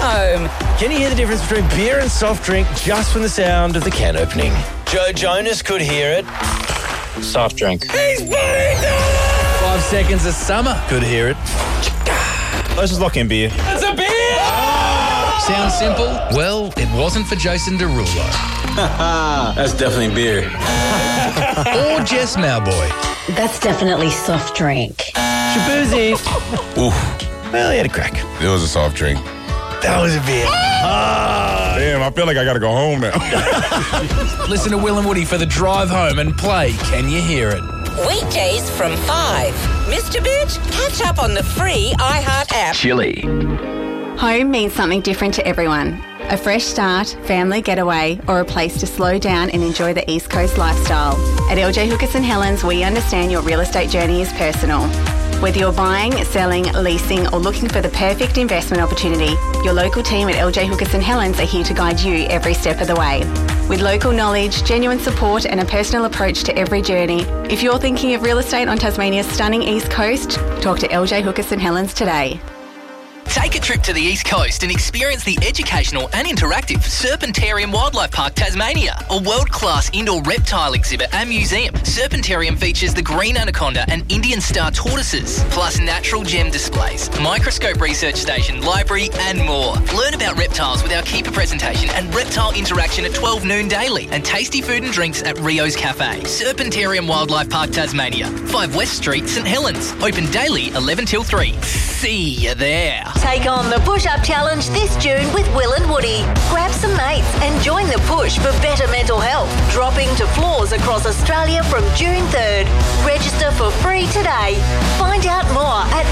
home. Can you hear the difference between beer and soft drink just from the sound of the can opening? Joe Jonas could hear it. Soft drink. He's $40! 5 seconds of summer. Could hear it. Let's just lock in beer. That's a beer! Sounds simple? Well, it wasn't for Jason Derulo. That's definitely beer. Or Jess Mowboy. That's definitely soft drink. Shabuzi. Oof, Well, he had a crack. it was a soft drink. That was a beer. Damn, I feel like I gotta go home now. Listen to Will and Woody for the drive home and play Can You Hear It? Weekdays from 5. Mr. Bitch, catch up on the free iHeart app. Chili. Home means something different to everyone. A fresh start, family getaway, or a place to slow down and enjoy the East Coast lifestyle. At LJ Hookers & Helens, we understand your real estate journey is personal. Whether you're buying, selling, leasing, or looking for the perfect investment opportunity, your local team at LJ Hookers & Helens are here to guide you every step of the way. With local knowledge, genuine support, and a personal approach to every journey, if you're thinking of real estate on Tasmania's stunning East Coast, talk to LJ Hookers & Helens today. Take a trip to the East Coast and experience the educational and interactive Serpentarium Wildlife Park Tasmania, a world-class indoor reptile exhibit and museum. Serpentarium features the green anaconda and Indian star tortoises, plus natural gem displays, microscope research station, library and more. Learn about reptiles with our keeper presentation and reptile interaction at 12 noon daily, and tasty food and drinks at Rio's Cafe. Serpentarium Wildlife Park Tasmania, 5 West Street, St Helens. Open daily 11 till 3. See you there. Take on the push-up challenge this June with Will and Woody. Grab some mates and join the push for better mental health. Dropping to floors across Australia from June 3rd. Register for free today. Find out more at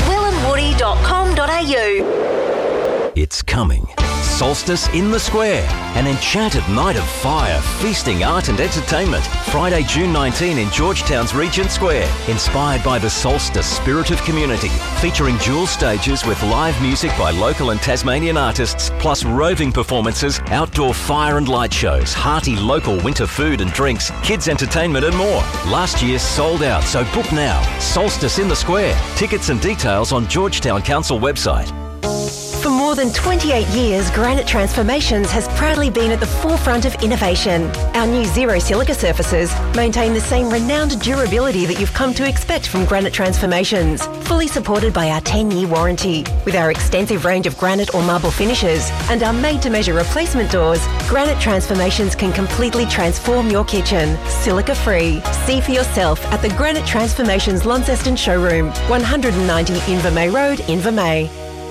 willandwoody.com.au. It's coming. Solstice in the Square, an enchanted night of fire, feasting, art and entertainment. Friday, June 19 in Georgetown's Regent Square. Inspired by the Solstice spirit of community. Featuring dual stages with live music by local and Tasmanian artists, plus roving performances, outdoor fire and light shows, hearty local winter food and drinks, kids entertainment and more. Last year sold out, so book now. Solstice in the Square. Tickets and details on Georgetown Council website. For more than 28 years, Granite Transformations has proudly been at the forefront of innovation. Our new zero silica surfaces maintain the same renowned durability that you've come to expect from Granite Transformations, fully supported by our 10-year warranty. With our extensive range of granite or marble finishes and our made-to-measure replacement doors, Granite Transformations can completely transform your kitchen, silica-free. See for yourself at the Granite Transformations Launceston showroom, 190 Invermay Road, Invermay.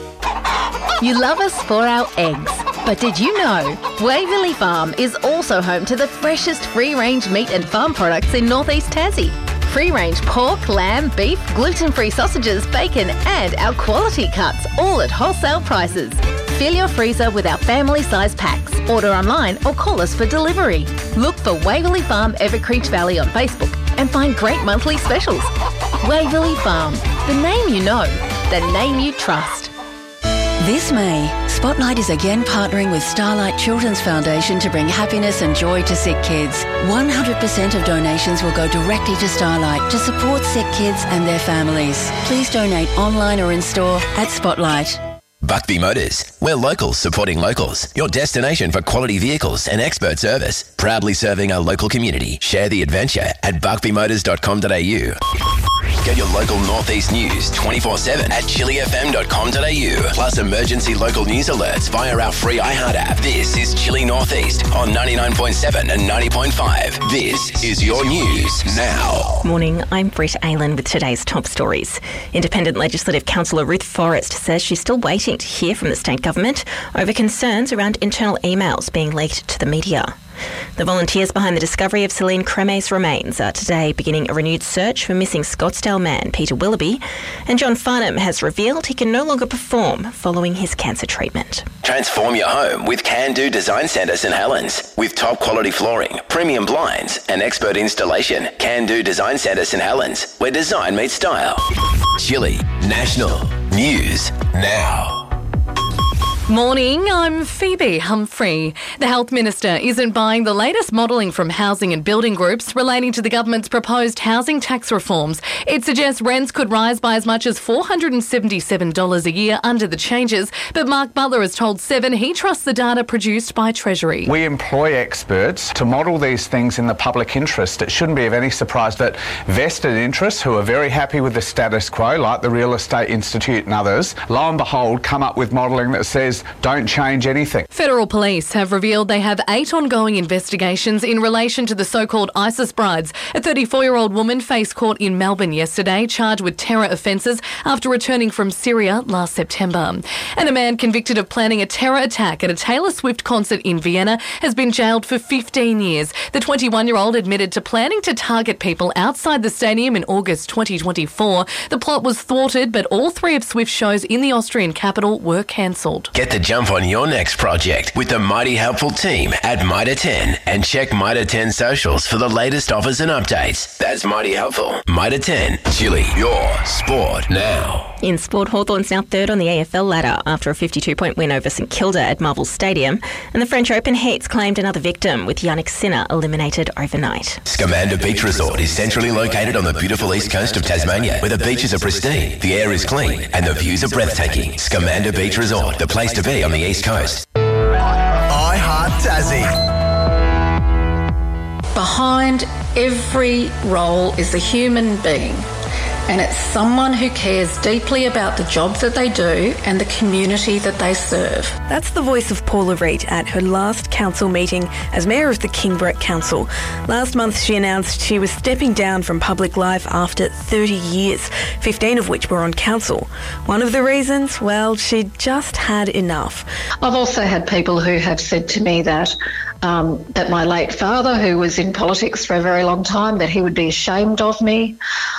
You love us for our eggs, but did you know Waverley Farm is also home to the freshest free-range meat and farm products in Northeast Tassie? Free-range pork, lamb, beef, gluten-free sausages, bacon and our quality cuts, all at wholesale prices. Fill your freezer with our family-size packs. Order online or call us for delivery. Look for Waverley Farm Evercreech Valley on Facebook and find great monthly specials. Waverley Farm, the name you know, the name you trust. This May, Spotlight is again partnering with Starlight Children's Foundation to bring happiness and joy to sick kids. 100% of donations will go directly to Starlight to support sick kids and their families. Please donate online or in store at Spotlight. Buckby Motors. We're locals supporting locals. Your destination for quality vehicles and expert service. Proudly serving our local community. Share the adventure at buckbymotors.com.au. Get your local Northeast news 24/7 at chilifm.com.au. Plus emergency local news alerts via our free iHeart app. This is Chili Northeast on 99.7 and 90.5. This is your news now. Morning, I'm Brett Aylan with today's top stories. Independent Legislative Councillor Ruth Forrest says she's still waiting to hear from the state government over concerns around internal emails being leaked to the media. The volunteers behind the discovery of Celine Creme's remains are today beginning a renewed search for missing Scottsdale man Peter Willoughby, and John Farnham has revealed he can no longer perform following his cancer treatment. Transform your home with Can Do Design Centre St Helens. With top quality flooring, premium blinds and expert installation. Can Do Design Centre St Helens, where design meets style. Chili National News Now. Morning, I'm Phoebe Humphrey. The Health Minister isn't buying the latest modelling from housing and building groups relating to the government's proposed housing tax reforms. It suggests rents could rise by as much as $477 a year under the changes, but Mark Butler has told Seven he trusts the data produced by Treasury. We employ experts to model these things in the public interest. It shouldn't be of any surprise that vested interests who are very happy with the status quo, like the Real Estate Institute and others, lo and behold, come up with modelling that says don't change anything. Federal police have revealed they have 8 ongoing investigations in relation to the so-called ISIS brides. A 34-year-old woman faced court in Melbourne yesterday, charged with terror offences after returning from Syria last September. And a man convicted of planning a terror attack at a Taylor Swift concert in Vienna has been jailed for 15 years. The 21-year-old admitted to planning to target people outside the stadium in August 2024. The plot was thwarted, but all 3 of Swift's shows in the Austrian capital were cancelled. Get the jump on your next project with the Mighty Helpful team at Mitre 10 and check Mitre 10 socials for the latest offers and updates. That's Mighty Helpful. Mitre 10, Chili, your sport now. In sport, Hawthorn's now third on the AFL ladder after a 52-point win over St Kilda at Marvel Stadium, and the French Open heats claimed another victim with Yannick Sinner eliminated overnight. Scamander Beach Resort is centrally located on the beautiful east coast of Tasmania, where the beaches are pristine, the air is clean, and the views are breathtaking. Scamander Beach Resort, the place to be on the east coast. I Heart Tassie. Behind every role is a human being, and it's someone who cares deeply about the job that they do and the community that they serve. That's the voice of Paula Reid at her last council meeting as Mayor of the Kingborough Council. Last month she announced she was stepping down from public life after 30 years, 15 of which were on council. One of the reasons, well, she'd just had enough. I've also had people who have said to me that my late father, who was in politics for a very long time, that he would be ashamed of me.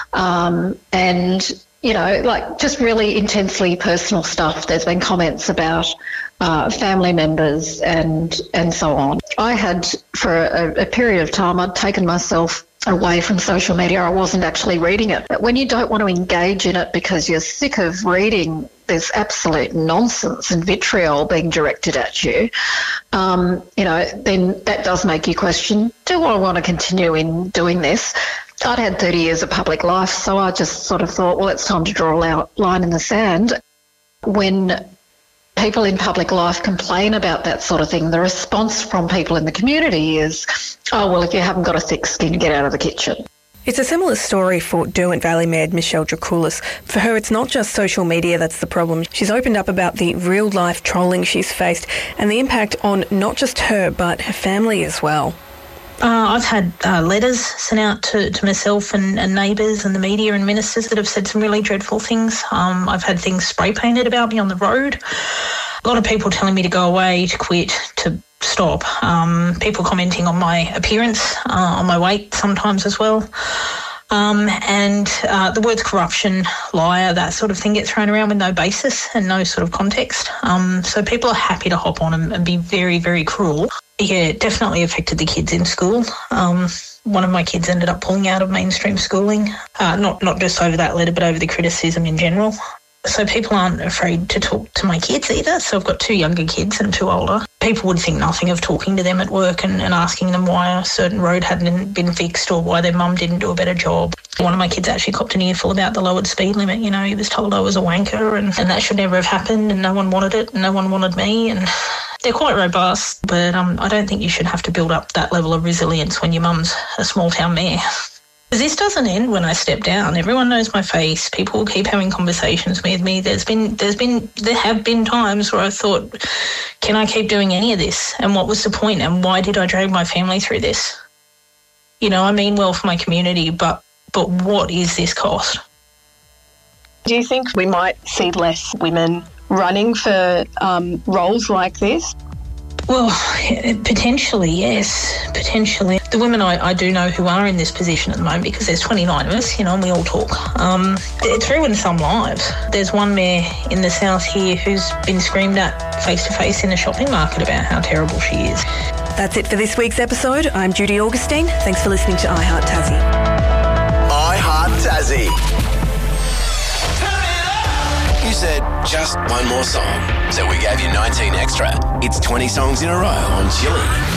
And, you know, like just really intensely personal stuff. There's been comments about family members and so on. I had, for a period of time, I'd taken myself away from social media. I wasn't actually reading it. But when you don't want to engage in it because you're sick of reading this absolute nonsense and vitriol being directed at you, you know, then that does make you question, do I want to continue in doing this? I'd had 30 years of public life, so I just sort of thought, well, it's time to draw a line in the sand. When people in public life complain about that sort of thing, the response from people in the community is, oh, well, if you haven't got a thick skin, get out of the kitchen. It's a similar story for Derwent Valley Mayor Michelle Dracoulis. For her, it's not just social media that's the problem. She's opened up about the real-life trolling she's faced and the impact on not just her, but her family as well. I've had letters sent out to myself and neighbours and the media and ministers that have said some really dreadful things. I've had things spray painted about me on the road. A lot of people telling me to go away, to quit, to stop. People commenting on my appearance, on my weight sometimes as well. And the words corruption, liar, that sort of thing get thrown around with no basis and no sort of context. So people are happy to hop on and be very, very cruel. Yeah, it definitely affected the kids in school. One of my kids ended up pulling out of mainstream schooling, not just over that letter, but over the criticism in general. So people aren't afraid to talk to my kids either. So I've got 2 younger kids and 2 older. People would think nothing of talking to them at work and asking them why a certain road hadn't been fixed or why their mum didn't do a better job. One of my kids actually copped an earful about the lowered speed limit. You know, he was told I was a wanker and that should never have happened and no one wanted it and no one wanted me. And they're quite robust, but I don't think you should have to build up that level of resilience when your mum's a small town mayor. This doesn't end when I step down. Everyone knows my face. People will keep having conversations with me. There have been times where I thought, can I keep doing any of this? And what was the point? And why did I drag my family through this? You know, I mean well for my community, but what is this cost? Do you think we might see less women running for roles like this? Well, potentially, yes, potentially. The women I do know who are in this position at the moment, because there's 29 of us, you know, and we all talk, it's ruined some lives. There's one mayor in the south here who's been screamed at face-to-face in a shopping market about how terrible she is. That's it for this week's episode. I'm Judy Augustine. Thanks for listening to I Heart Tassie. I Heart Tassie. You said just one more song. So we gave you 19 extra. It's 20 songs in a row on Chili.